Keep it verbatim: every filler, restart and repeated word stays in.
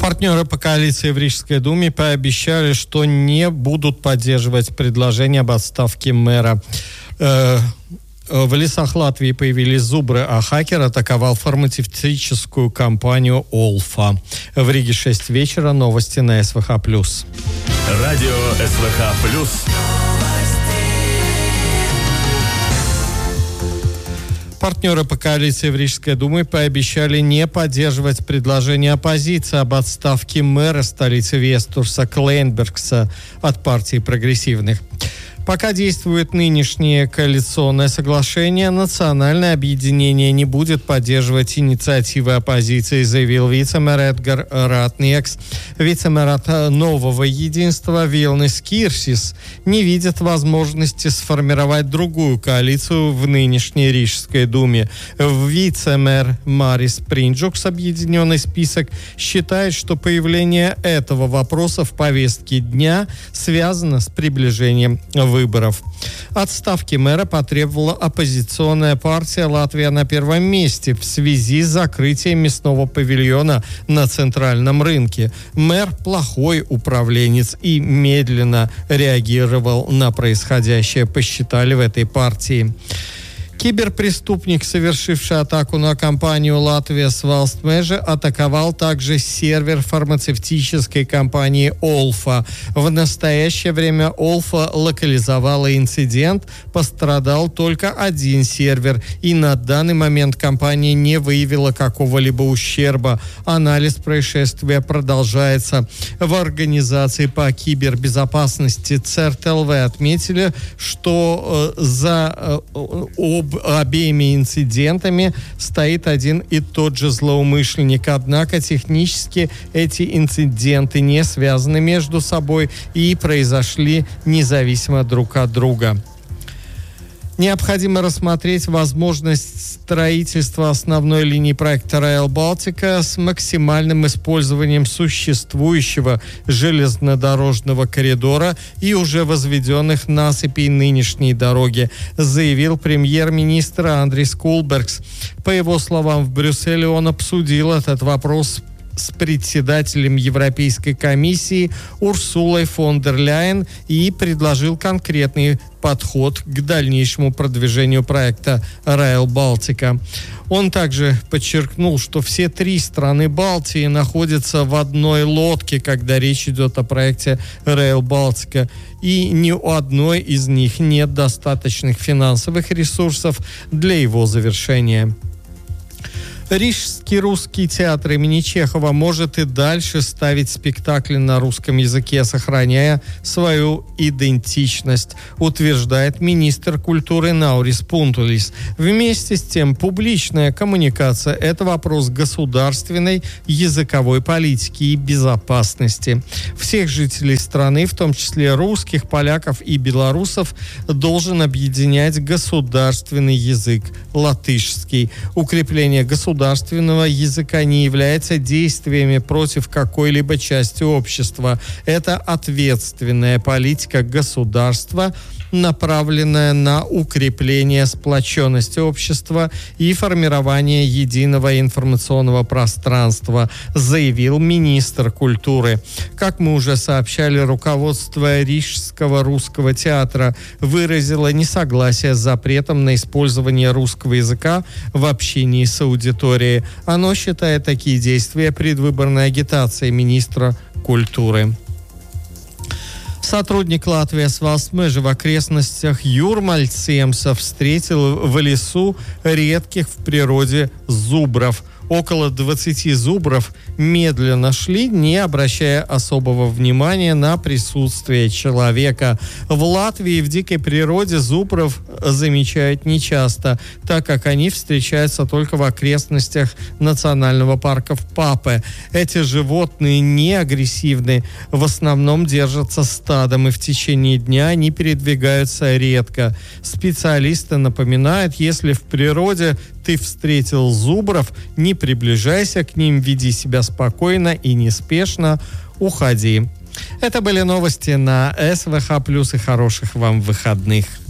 Партнеры по коалиции в Рижской думе пообещали, что не будут поддерживать предложение об отставке мэра. Э, в лесах Латвии появились зубры, а хакер атаковал фармацевтическую компанию «Олфа». В Риге шесть вечера. Новости на СВХ+. Радио СВХ+. Партнеры по коалиции в Рижской думе пообещали не поддерживать предложение оппозиции об отставке мэра столицы Вестурса Клейнбергса от партии прогрессивных. Пока действует нынешнее коалиционное соглашение, национальное объединение не будет поддерживать инициативы оппозиции, заявил вице-мэр Эдгар Ратниекс. Вице-мэр от Нового единства Вилнис Кирсис не видит возможности сформировать другую коалицию в нынешней Рижской думе. Вице-мэр Марис Принджукс, объединенный список, считает, что появление этого вопроса в повестке дня связано с приближением выборов. выборов. Отставки мэра потребовала оппозиционная партия «Латвия на первом месте» в связи с закрытием мясного павильона на центральном рынке. Мэр плохой управленец и медленно реагировал на происходящее, посчитали в этой партии. Киберпреступник, совершивший атаку на компанию «Латвия Свалстмеже», атаковал также сервер фармацевтической компании «Олфа». В настоящее время «Олфа» локализовала инцидент, пострадал только один сервер, и на данный момент компания не выявила какого-либо ущерба. Анализ происшествия продолжается. В организации по кибербезопасности ЦЕРТ-ЛВ отметили, что э, за э, об обеими инцидентами стоит один и тот же злоумышленник. Однако технически эти инциденты не связаны между собой и произошли независимо друг от друга. Необходимо рассмотреть возможность строительства основной линии проекта Rail Baltica с максимальным использованием существующего железнодорожного коридора и уже возведенных насыпей нынешней дороги, заявил премьер-министр Андрис Кулбергс. По его словам, в Брюсселе он обсудил этот вопрос с председателем Европейской комиссии Урсулой фон дер Ляйен и предложил конкретный подход к дальнейшему продвижению проекта Rail Baltica. Он также подчеркнул, что все три страны Балтии находятся в одной лодке, когда речь идет о проекте Rail Baltica, и ни у одной из них нет достаточных финансовых ресурсов для его завершения. Рижский русский театр имени Чехова может и дальше ставить спектакли на русском языке, сохраняя свою идентичность, утверждает министр культуры Наурис Пунтулис. Вместе с тем, публичная коммуникация – это вопрос государственной языковой политики и безопасности. Всех жителей страны, в том числе русских, поляков и белорусов, должен объединять государственный язык – латышский. Укрепление государственного государственного языка не является действиями против какой-либо части общества. Это ответственная политика государства, направленная на укрепление сплоченности общества и формирование единого информационного пространства, заявил министр культуры. Как мы уже сообщали, руководство Рижского русского театра выразило несогласие с запретом на использование русского языка в общении с аудиторией. Оно считает такие действия предвыборной агитацией министра культуры. Сотрудник Латвии Свалстмеже в окрестностях Юрмальцемса встретил в лесу редких в природе зубров. Около двадцати зубров медленно шли, не обращая особого внимания на присутствие человека. В Латвии в дикой природе зубров замечают нечасто, так как они встречаются только в окрестностях национального парка в Папе. Эти животные не агрессивны, в основном держатся стадом, и в течение дня они передвигаются редко. Специалисты напоминают, если в природе ты встретил зубров, не приближайся к ним, веди себя спокойно и неспешно, уходи. Это были новости на СВХ+, и хороших вам выходных.